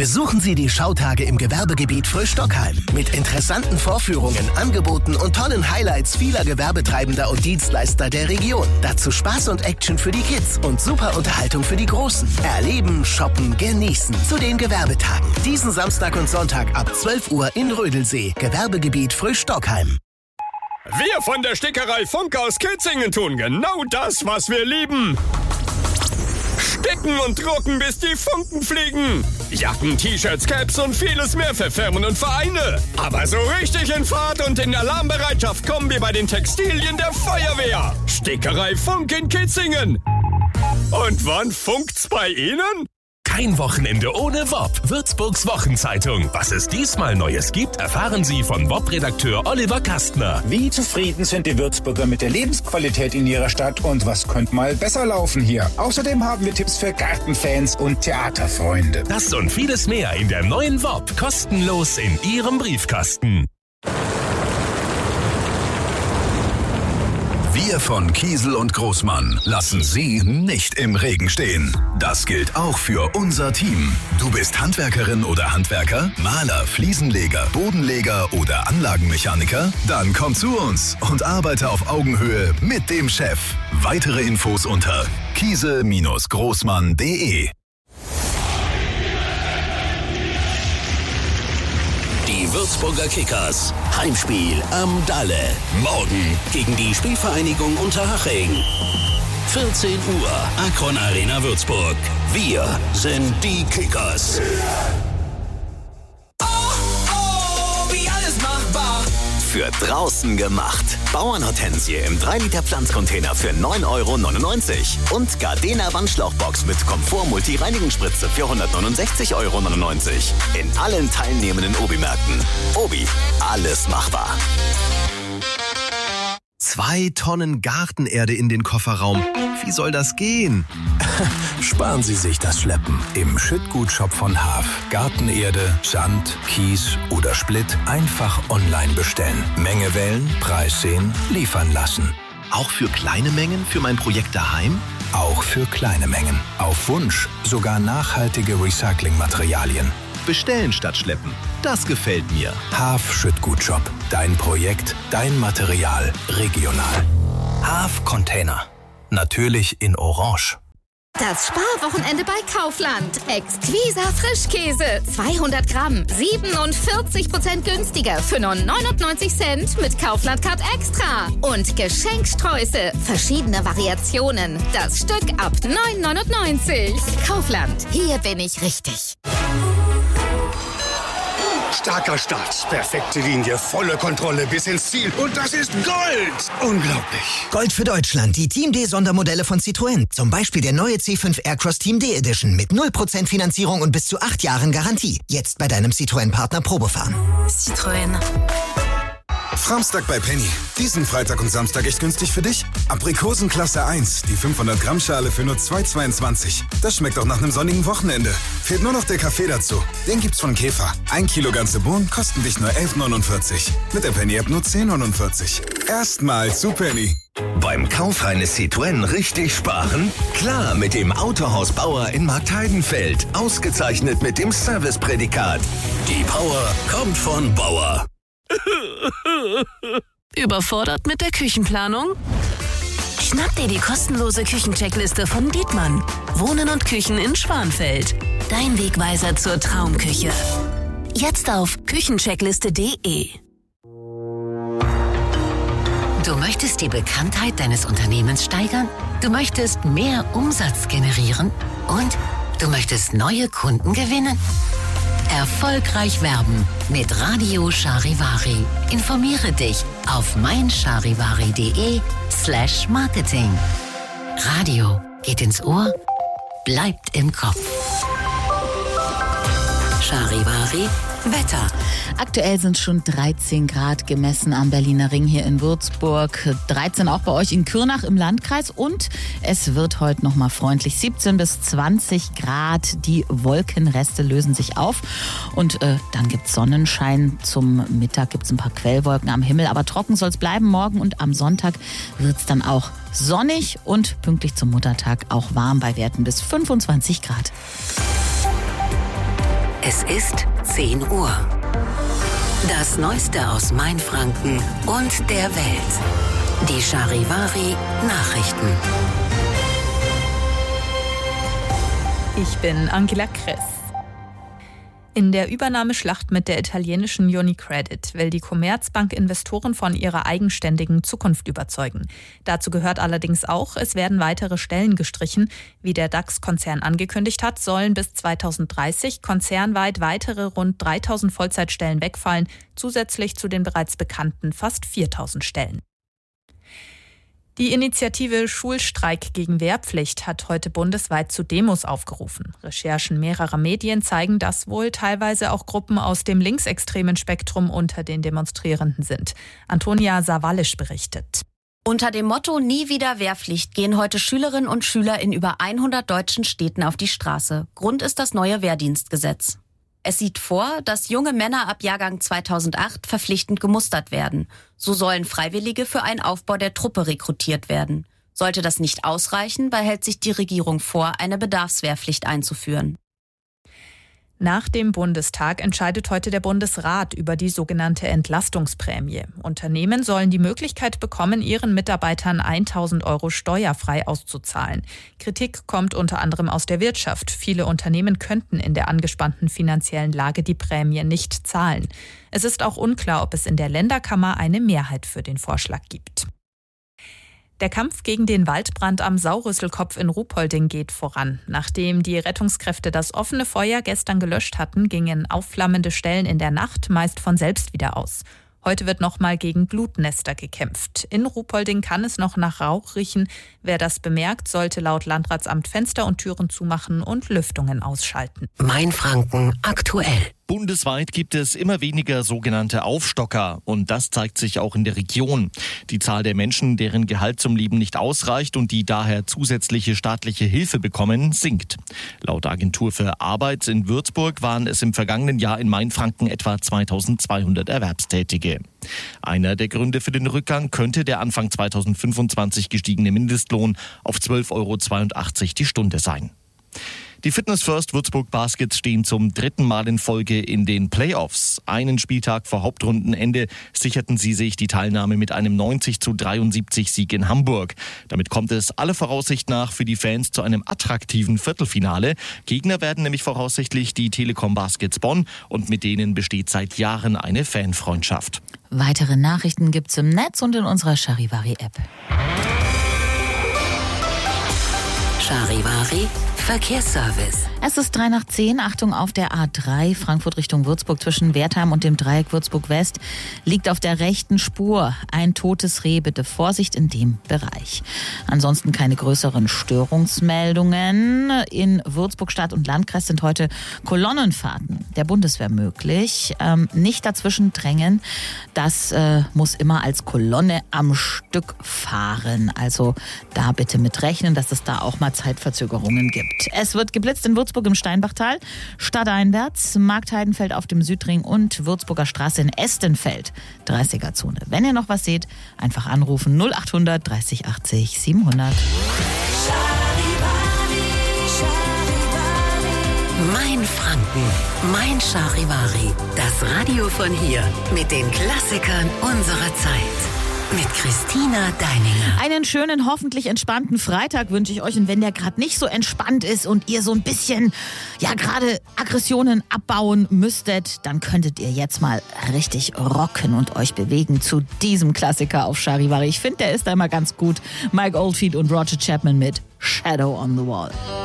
Besuchen Sie die Schautage im Gewerbegebiet Frösch-Stockheim. Mit interessanten Vorführungen, Angeboten und tollen Highlights vieler Gewerbetreibender und Dienstleister der Region. Dazu Spaß und Action für die Kids und super Unterhaltung für die Großen. Erleben, shoppen, genießen zu den Gewerbetagen. Diesen Samstag und Sonntag ab 12 Uhr in Rödelsee. Gewerbegebiet Frösch-Stockheim. Wir von der Stickerei Funk aus Kitzingen tun genau das, was wir lieben. Sticken und drucken, bis die Funken fliegen. Jacken, T-Shirts, Caps und vieles mehr für Firmen und Vereine. Aber so richtig in Fahrt und in Alarmbereitschaft kommen wir bei den Textilien der Feuerwehr. Stickerei Funk in Kitzingen. Und wann funkt's bei Ihnen? Kein Wochenende ohne WOP. Würzburgs Wochenzeitung. Was es diesmal Neues gibt, erfahren Sie von WOP-Redakteur Oliver Kastner. Wie zufrieden sind die Würzburger mit der Lebensqualität in ihrer Stadt und was könnte mal besser laufen hier? Außerdem haben wir Tipps für Gartenfans und Theaterfreunde. Das und vieles mehr in der neuen WOP. Kostenlos in Ihrem Briefkasten. Wir von Kiesel und Großmann lassen Sie nicht im Regen stehen. Das gilt auch für unser Team. Du bist Handwerkerin oder Handwerker, Maler, Fliesenleger, Bodenleger oder Anlagenmechaniker? Dann komm zu uns und arbeite auf Augenhöhe mit dem Chef. Weitere Infos unter kiesel-großmann.de. Die Würzburger Kickers. Heimspiel am Dalle. Morgen gegen die Spielvereinigung Unterhaching. 14 Uhr, Akron Arena Würzburg. Wir sind die Kickers. Wie alles machbar. Für draußen gemacht. Bauernhortensie im 3-Liter Pflanzcontainer für 9,99 € und Gardena Wandschlauchbox mit Komfort-Multi-Reinigungsspritze für 169,99 € in allen teilnehmenden Obi-Märkten. Obi, alles machbar. 2 Tonnen Gartenerde in den Kofferraum. Wie soll das gehen? Sparen Sie sich das Schleppen. Im Schüttgutshop von Haaf. Gartenerde, Sand, Kies oder Splitt einfach online bestellen. Menge wählen, Preis sehen, liefern lassen. Auch für kleine Mengen für mein Projekt daheim? Auch für kleine Mengen. Auf Wunsch sogar nachhaltige Recyclingmaterialien. Bestellen statt schleppen. Das gefällt mir. Haaf Schüttgutshop. Dein Projekt, dein Material, regional. Haaf Container. Natürlich in Orange. Das Sparwochenende bei Kaufland. Exquisa Frischkäse. 200 Gramm. 47% günstiger für nur 99 Cent mit Kaufland Card Extra. Und Geschenksträuße. Verschiedene Variationen. Das Stück ab 9,99 €. Kaufland. Hier bin ich richtig. Starker Start, perfekte Linie, volle Kontrolle bis ins Ziel. Und das ist Gold! Unglaublich. Gold für Deutschland. Die Team D-Sondermodelle von Citroën. Zum Beispiel der neue C5 Aircross Team D Edition mit 0% Finanzierung und bis zu 8 Jahren Garantie. Jetzt bei deinem Citroën-Partner Probefahren. Citroën. Samstag bei Penny. Diesen Freitag und Samstag echt günstig für dich? Aprikosen Klasse 1, die 500-Gramm-Schale für nur 2,22. Das schmeckt auch nach einem sonnigen Wochenende. Fehlt nur noch der Kaffee dazu. Den gibt's von Käfer. 1 Kilo ganze Bohnen kosten dich nur 11,49. Mit der Penny-App nur 10,49. Erstmal zu Penny. Beim Kauf eines Citroën richtig sparen? Klar, mit dem Autohaus Bauer in Marktheidenfeld. Ausgezeichnet mit dem Serviceprädikat. Die Power kommt von Bauer. Überfordert mit der Küchenplanung? Schnapp dir die kostenlose Küchencheckliste von Dietmann. Wohnen und Küchen in Schwanfeld. Dein Wegweiser zur Traumküche. Jetzt auf küchencheckliste.de. Du möchtest die Bekanntheit deines Unternehmens steigern? Du möchtest mehr Umsatz generieren? Und du möchtest neue Kunden gewinnen? Erfolgreich werben mit Radio Charivari. Informiere dich auf meincharivari.de/Marketing. Radio geht ins Ohr, bleibt im Kopf. Charivari Wetter. Aktuell sind schon 13 Grad gemessen am Berliner Ring hier in Würzburg. 13 auch bei euch in Kürnach im Landkreis. Und es wird heute nochmal freundlich. 17 bis 20 Grad. Die Wolkenreste lösen sich auf. Und dann gibt es Sonnenschein. Zum Mittag gibt es ein paar Quellwolken am Himmel. Aber trocken soll es bleiben morgen. Und am Sonntag wird es dann auch sonnig und pünktlich zum Muttertag auch warm bei Werten bis 25 Grad. Es ist 10 Uhr. Das Neueste aus Mainfranken und der Welt. Die Charivari Nachrichten. Ich bin Angela Kress. In der Übernahmeschlacht mit der italienischen UniCredit will die Commerzbank Investoren von ihrer eigenständigen Zukunft überzeugen. Dazu gehört allerdings auch, es werden weitere Stellen gestrichen. Wie der DAX-Konzern angekündigt hat, sollen bis 2030 konzernweit weitere rund 3.000 Vollzeitstellen wegfallen, zusätzlich zu den bereits bekannten fast 4.000 Stellen. Die Initiative Schulstreik gegen Wehrpflicht hat heute bundesweit zu Demos aufgerufen. Recherchen mehrerer Medien zeigen, dass wohl teilweise auch Gruppen aus dem linksextremen Spektrum unter den Demonstrierenden sind. Antonia Sawallisch berichtet. Unter dem Motto Nie wieder Wehrpflicht gehen heute Schülerinnen und Schüler in über 100 deutschen Städten auf die Straße. Grund ist das neue Wehrdienstgesetz. Es sieht vor, dass junge Männer ab Jahrgang 2008 verpflichtend gemustert werden. So sollen Freiwillige für einen Aufbau der Truppe rekrutiert werden. Sollte das nicht ausreichen, behält sich die Regierung vor, eine Bedarfswehrpflicht einzuführen. Nach dem Bundestag entscheidet heute der Bundesrat über die sogenannte Entlastungsprämie. Unternehmen sollen die Möglichkeit bekommen, ihren Mitarbeitern 1.000 € steuerfrei auszuzahlen. Kritik kommt unter anderem aus der Wirtschaft. Viele Unternehmen könnten in der angespannten finanziellen Lage die Prämie nicht zahlen. Es ist auch unklar, ob es in der Länderkammer eine Mehrheit für den Vorschlag gibt. Der Kampf gegen den Waldbrand am Saurüsselkopf in Ruhpolding geht voran. Nachdem die Rettungskräfte das offene Feuer gestern gelöscht hatten, gingen aufflammende Stellen in der Nacht meist von selbst wieder aus. Heute wird nochmal gegen Glutnester gekämpft. In Ruhpolding kann es noch nach Rauch riechen. Wer das bemerkt, sollte laut Landratsamt Fenster und Türen zumachen und Lüftungen ausschalten. Mainfranken aktuell. Bundesweit gibt es immer weniger sogenannte Aufstocker und das zeigt sich auch in der Region. Die Zahl der Menschen, deren Gehalt zum Leben nicht ausreicht und die daher zusätzliche staatliche Hilfe bekommen, sinkt. Laut Agentur für Arbeit in Würzburg waren es im vergangenen Jahr in Mainfranken etwa 2.200 Erwerbstätige. Einer der Gründe für den Rückgang könnte der Anfang 2025 gestiegene Mindestlohn auf 12,82 € die Stunde sein. Die Fitness First Würzburg Baskets stehen zum 3. Mal in Folge in den Playoffs. Einen Spieltag vor Hauptrundenende sicherten sie sich die Teilnahme mit einem 90:73 Sieg in Hamburg. Damit kommt es aller Voraussicht nach für die Fans zu einem attraktiven Viertelfinale. Gegner werden nämlich voraussichtlich die Telekom Baskets Bonn und mit denen besteht seit Jahren eine Fanfreundschaft. Weitere Nachrichten gibt's im Netz und in unserer Charivari-App. Charivari Verkehrsservice. Es ist 9:03. Achtung auf der A3 Frankfurt Richtung Würzburg zwischen Wertheim und dem Dreieck Würzburg West liegt auf der rechten Spur ein totes Reh. Bitte Vorsicht in dem Bereich. Ansonsten keine größeren Störungsmeldungen. In Würzburg Stadt und Landkreis sind heute Kolonnenfahrten der Bundeswehr möglich. Nicht dazwischen drängen. Das muss immer als Kolonne am Stück fahren. Also da bitte mit rechnen, dass es da auch mal Zeitverzögerungen gibt. Es wird geblitzt in Würzburg im Steinbachtal, stadteinwärts, Marktheidenfeld auf dem Südring und Würzburger Straße in Estenfeld, 30er-Zone. Wenn ihr noch was seht, einfach anrufen 0800 30 80 700. Mainfranken, mein Charivari. Das Radio von hier mit den Klassikern unserer Zeit. Mit Christina Deininger. Einen schönen, hoffentlich entspannten Freitag wünsche ich euch. Und wenn der gerade nicht so entspannt ist und ihr so ein bisschen, ja, gerade Aggressionen abbauen müsstet, dann könntet ihr jetzt mal richtig rocken und euch bewegen zu diesem Klassiker auf Charivari. Ich finde, der ist einmal ganz gut. Mike Oldfield und Roger Chapman mit Shadow on the Wall.